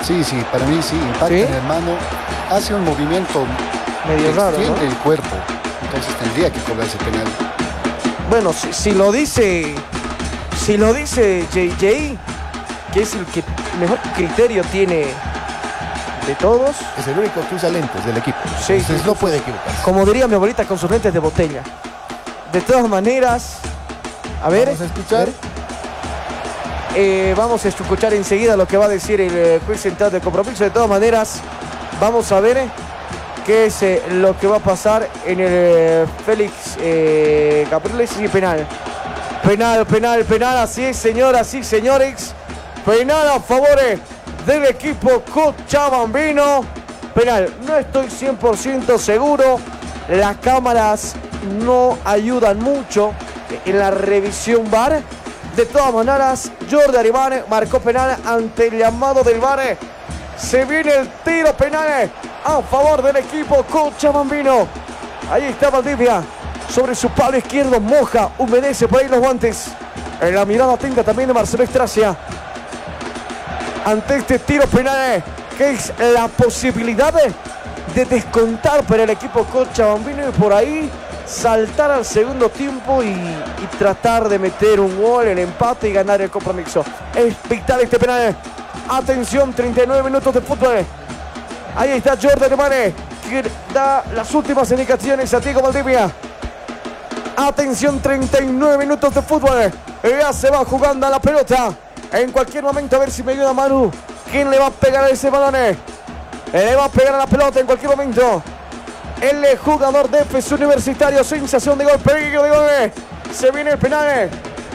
Sí, para mí sí, impacta ¿Sí? en el mano, hace un movimiento Medio raro, extiende ¿no? el cuerpo, entonces tendría que cobrar ese penal. Bueno, si lo dice JJ, que es el que mejor criterio tiene de todos, Es el único que usa lentes del equipo. Sí, Entonces sí, no puede equivocarse. como diría mi abuelita, con sus lentes de botella. De todas maneras, a ver, Vamos a escuchar. vamos a escuchar enseguida lo que va a decir el juez central de compromiso. De todas maneras, vamos a ver qué es lo que va a pasar en el Félix Capriles y penal. Penal, así es, señoras y señores. Penal a favor del equipo cochabambino. Penal, no estoy 100% seguro. Las cámaras no ayudan mucho en la revisión VAR. De todas maneras, Jordi Aribane marcó penal ante el llamado del VAR. Se viene el tiro penal a favor del equipo cochabambino. Ahí está Valdivia sobre su palo izquierdo, moja, humedece por ahí los guantes. En la mirada atenta también de Marcelo Estracia ante este tiro penal, que es la posibilidad de descontar para el equipo cochabambino y por ahí saltar al segundo tiempo y tratar de meter un gol, el empate y ganar el compromiso. Es vital este penal. Atención, 39 minutos de fútbol. Ahí está Jordi Aribane, que da las últimas indicaciones a Diego Valdivia. Atención, 39 minutos de fútbol. Ya se va jugando a la pelota. En cualquier momento, a ver si me ayuda Manu. ¿Quién le va a pegar a ese balón? Le va a pegar a la pelota en cualquier momento. El jugador de FS Universitario. Sensación de gol, peligro de gol. Se viene el penal.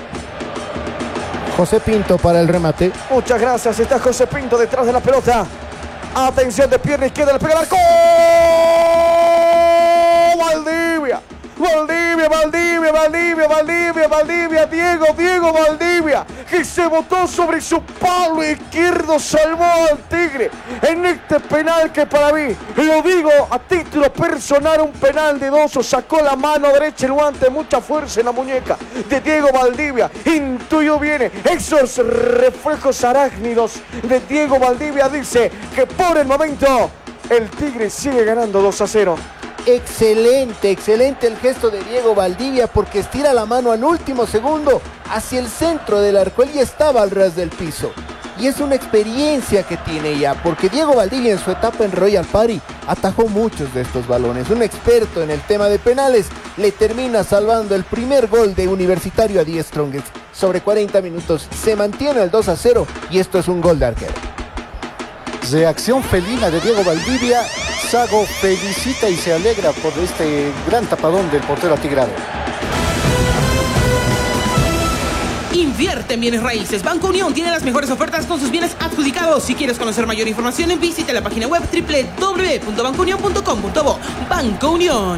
José Pinto para el remate. Muchas gracias. Está José Pinto detrás de la pelota. Atención, de pierna izquierda, le pega el arco. Valdivia. Diego Valdivia, que se botó sobre su palo izquierdo, salvó al Tigre en este penal que para mí, lo digo a título personal, un penal de Doso. Sacó la mano derecha, el guante, mucha fuerza en la muñeca de Diego Valdivia. Intuyó bien esos reflejos arácnidos de Diego Valdivia. Dice que por el momento el Tigre sigue ganando 2-0. Excelente el gesto de Diego Valdivia, porque estira la mano al último segundo hacia el centro del arco. Él ya estaba al ras del piso. Y es una experiencia que tiene ya, porque Diego Valdivia en su etapa en Royal Party atajó muchos de estos balones. Un experto en el tema de penales, le termina salvando el primer gol de Universitario a Die Strongest. Sobre 40 minutos se mantiene el 2-0 y esto es un gol de arquero. Reacción felina de Diego Valdivia. Sago felicita y se alegra por este gran tapadón del portero atigrado. Invierte en bienes raíces. Banco Unión tiene las mejores ofertas con sus bienes adjudicados. Si quieres conocer mayor información, visita la página web www.bancounion.com.bo. Banco Unión.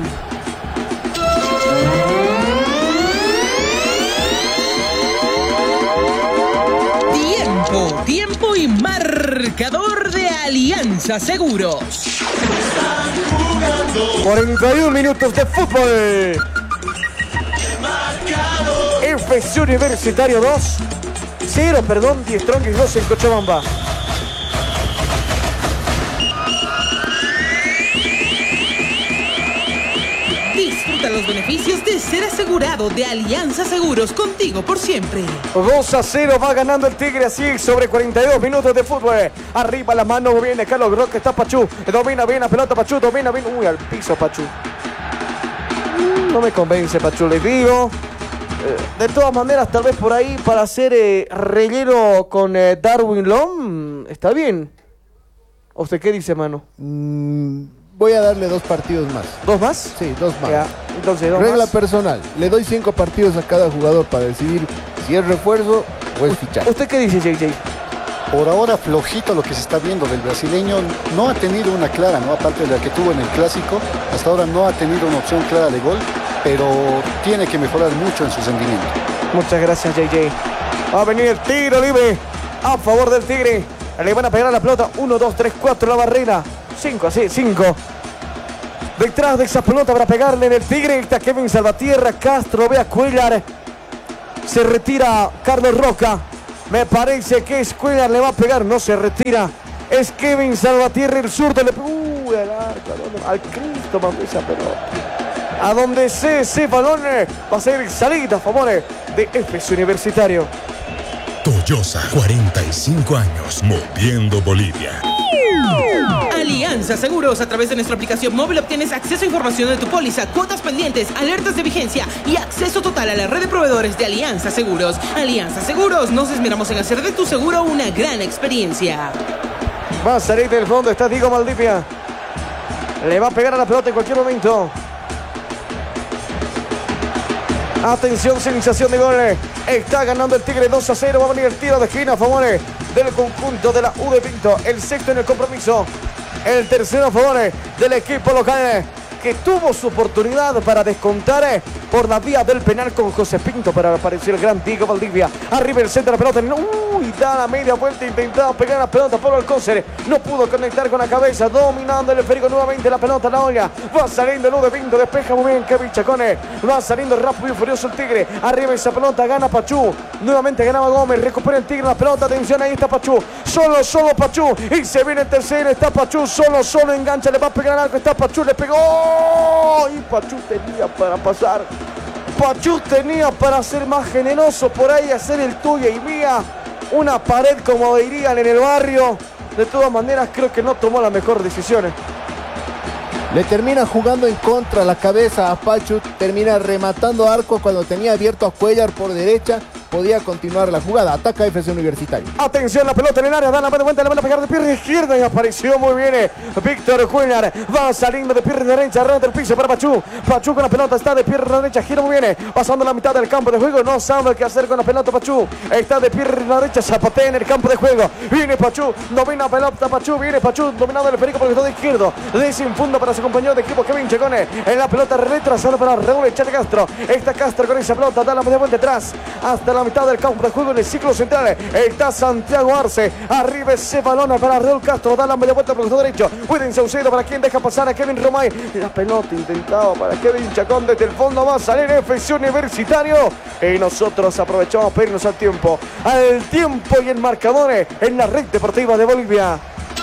Tiempo y marcador de Alianza Seguros. 41 minutos de fútbol. FS Universitario 0, Die Strongest 2 en Cochabamba. Disfruta los beneficios de ser asegurado de Alianza Seguros, contigo por siempre. 2-0 va ganando el Tigre, así sobre 42 minutos de fútbol. Arriba la mano, viene Carlos Roque, está Pachú. Domina bien la pelota, Pachú, domina bien. Uy, al piso Pachú. No me convence Pachú, les digo. De todas maneras, tal vez por ahí para hacer relleno con Darwin Lom, está bien. ¿O usted qué dice, mano? Voy a darle 2 partidos más. ¿2 más? Sí, 2 más. Ya, entonces 2 Regla más. personal, le doy 5 partidos a cada jugador para decidir si es refuerzo o es fichaje. ¿Usted qué dice, JJ? Por ahora flojito lo que se está viendo del brasileño. No ha tenido una clara, ¿no? Aparte de la que tuvo en el Clásico, hasta ahora no ha tenido una opción clara de gol, pero tiene que mejorar mucho en su rendimiento. Muchas gracias, JJ. Va a venir el tiro libre a favor del Tigre. Le van a pegar a la pelota. 1, 2, 3, 4 la barrera. 5, así, 5. Detrás de esa pelota para pegarle en el Tigre. Está Kevin Salvatierra, Castro, vea Cuellar. Se retira Carlos Roca. Me parece que es Cuellar, le va a pegar. No se retira Es Kevin Salvatierra, el zurdo. Le pegó al arco, al Cristo mandó esa pelota. A donde ese balón va a ser salida a favor de FC Universitario. Toyosa, 45 años, moviendo Bolivia. Alianza Seguros. A través de nuestra aplicación móvil obtienes acceso a información de tu póliza, cuotas pendientes, alertas de vigencia y acceso total a la red de proveedores de Alianza Seguros. Alianza Seguros, nos esmeramos en hacer de tu seguro una gran experiencia. Va a salir del fondo, está Diego Valdivia. Le va a pegar a la pelota en cualquier momento. Atención, sensación de gol. Está ganando el Tigre 2-0. Va a venir el tiro de esquina a favor del conjunto de la U de Pinto. El sexto en el compromiso. El tercero a favor del equipo local, que tuvo su oportunidad para descontar por la vía del penal con José Pinto, para aparecer el gran Diego Valdivia. Arriba el centro de la pelota. Uy, da la media vuelta, intentaba pegar la pelota por Alcócer. No pudo conectar con la cabeza. Dominando el esférico nuevamente la pelota, la olla. Va saliendo el U de Pinto, despeja muy bien Kevin Chacone. Va saliendo rápido y furioso el Tigre. Arriba esa pelota, gana Pachú. Nuevamente ganaba Gómez, recupera el Tigre la pelota. Atención, ahí está Pachú. Solo Pachú. Y se viene el tercero, está Pachú. Solo engancha, le va a pegar al arco. Está Pachú, le pegó. Y Pachú tenía para pasar. Pachú tenía para ser más generoso por ahí, hacer el tuyo y mía. Una pared, como dirían en el barrio. De todas maneras, creo que no tomó las mejores decisiones. Le termina jugando en contra la cabeza a Pachu. Termina rematando arco cuando tenía abierto a Cuellar por derecha. Podía continuar la jugada. Ataca FC Universitario. Atención, la pelota en el área. Dan la vuelta, le van a pegar de pierna izquierda y apareció muy bien Víctor Cuellar. Va saliendo de pierna derecha, arranca el piso para Pachú. Pachú con la pelota, está de pierna derecha, gira muy bien. Pasando la mitad del campo de juego, no sabe qué hacer con la pelota Pachú. Está de pierna derecha, zapatea en el campo de juego. Viene Pachú, domina pelota Pachú, viene Pachú, dominado el perico por el lado izquierdo. Desinfunda para su compañero de equipo Kevin Chacone. En la pelota retrasada para Raúl Echate Castro. Está Castro con esa pelota, da la media vuelta atrás. Hasta la mitad del campo de juego en el ciclo central. Está Santiago Arce. Arriba ese balón para Raúl Castro. Da la media vuelta por el lado derecho. Wilden Saucedo para quien deja pasar a Kevin Romay. La pelota intentaba para Kevin Chacón. Desde el fondo va a salir FC Universitario. Y nosotros aprovechamos para irnos al tiempo. Al tiempo y el marcador en la red deportiva de Bolivia.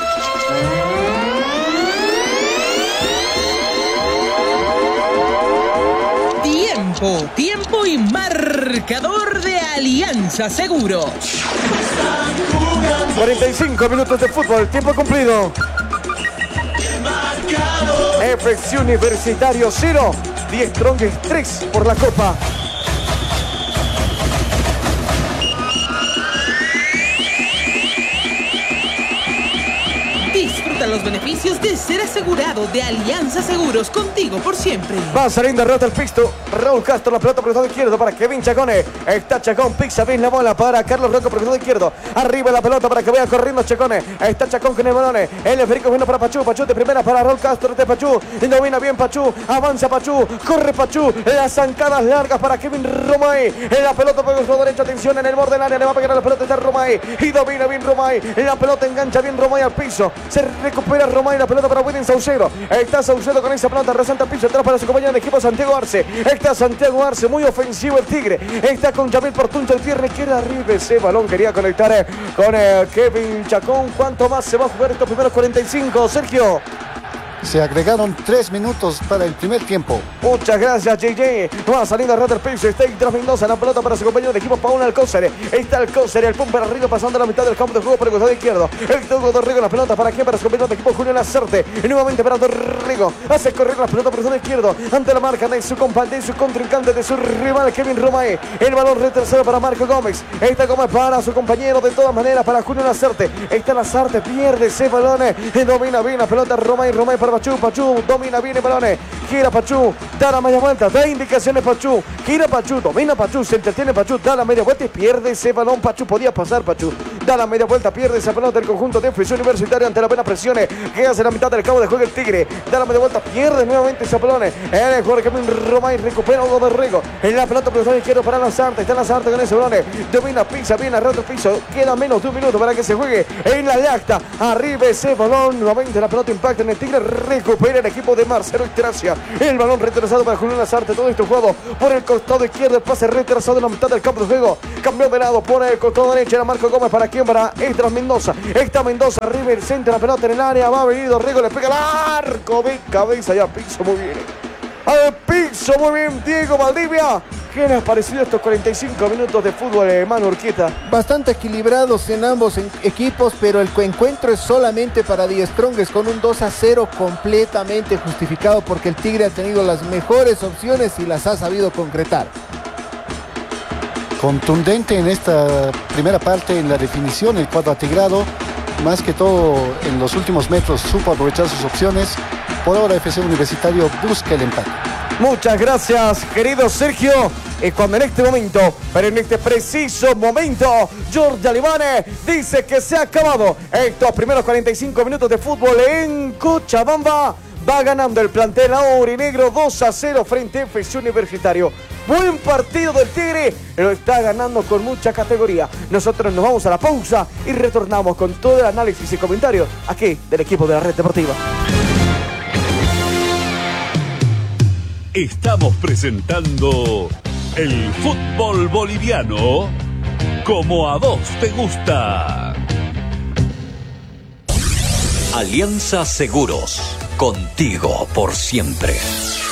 Tiempo y marcador de Alianza Seguros. 45 minutos de fútbol, tiempo cumplido. FC Universitario 0, 10 Strongest 3 por la Copa. Disfruta los beneficios de ser asegurado de Alianza Seguros, contigo por siempre. Va saliendo rota el pisto. Raúl Castro, la pelota por el lado izquierdo para Kevin Chacone. Está Chacón, pixa bien la bola para Carlos Rocco por el lado izquierdo. Arriba la pelota para que vaya corriendo Chacone. Está Chacón con el balón. El esférico bueno para Pachú. Pachú de primera para Raúl Castro de Pachú. Domina bien Pachú. Avanza Pachú. Corre Pachú. Las zancadas largas para Kevin Romay. La pelota por el lado derecho. Atención en el borde del área. Le va a pegar a la pelota. Está Romay. Y domina bien Romay. La pelota engancha bien Romay al piso. Se recupera Romay. La pelota para Wilden Saucedo. Está Saucedo con esa pelota. Resalta el piso. Atrás para su compañero de equipo Santiago Arce. Está Santiago Arce. Muy ofensivo el Tigre. Está con Jamil Portuncho. El pierna izquierda arriba. Ese balón quería conectar con Kevin Chacón. ¿Cuánto más se va a jugar estos primeros 45, Sergio? Se agregaron 3 minutos para el primer tiempo. Muchas gracias, JJ. Va saliendo a rata el piso. Está tras Mendoza. La pelota para su compañero de equipo, Paul Alcócer. Está Alcócer. El pum para arriba, pasando la mitad del campo de juego por el costado izquierdo. El Togo Dorrigo. La pelota para quién? Para su compañero de equipo, Julio Lacerte. Y nuevamente para Dorrigo. Hace correr la pelota por el costado izquierdo. Ante la marca de su compañero, de su contrincante, de su rival, Kevin Romay. El balón retrasado para Marco Gómez. Está Gómez para su compañero. De todas maneras, para Julio Lacerte. Está Lacerte. Pierde ese balón. Domina bien la pelota Romay. Romay para Pachú domina bien el balón, gira Pachú, da la media vuelta, da indicaciones Pachú, gira Pachú, domina Pachú, se entretiene Pachú, da la media vuelta y pierde ese balón. Pachú podía pasar, Pachú da la media vuelta, pierde esa pelota del conjunto de FC Universitario ante la buena presión que hace la mitad del campo de juego el Tigre, da la media vuelta, pierde nuevamente ese balón. El jugador Kevin Romay recupera Hugo Dorrigo en la pelota por el lado izquierdo para Lanzarte, está Lanzarte con ese balón, domina, pisa bien, arrastra el piso, queda menos de un minuto para que se juegue en la acta, arriba ese balón, nuevamente la pelota impacta en el Tigre. recupera el equipo de Marcelo Estracia. El balón retrasado para Julián Lazarte. Todo esto jugado por el costado izquierdo. El pase retrasado en la mitad del campo de juego. Cambió de lado por el costado derecho. Era Marco Gómez. ¿Para quién? Para Estras Mendoza. Está Mendoza. River centra la pelota en el área. Va a venir Dorrego. Le pega al arco de cabeza. Ya piso muy bien. Al piso muy bien Diego Valdivia. ¿Qué les ha parecido estos 45 minutos de fútbol, Manu Urquieta? Bastante equilibrados en ambos equipos, pero el encuentro es solamente para Die Strongest con un 2-0 completamente justificado porque el Tigre ha tenido las mejores opciones y las ha sabido concretar. Contundente en esta primera parte en la definición, el cuadro atigrado, más que todo en los últimos metros supo aprovechar sus opciones. Por ahora FC Universitario busca el empate. Muchas gracias, querido Sergio. Cuando en este momento, pero en este preciso momento, Jorge Alemane dice que se ha acabado estos primeros 45 minutos de fútbol en Cochabamba. Va ganando el plantel aurinegro 2-0 frente a FC Universitario. Buen partido del Tigre, lo está ganando con mucha categoría. Nosotros nos vamos a la pausa y retornamos con todo el análisis y comentarios aquí del equipo de la Red Deportiva. Estamos presentando el fútbol boliviano como a vos te gusta. Alianza Seguros, contigo por siempre.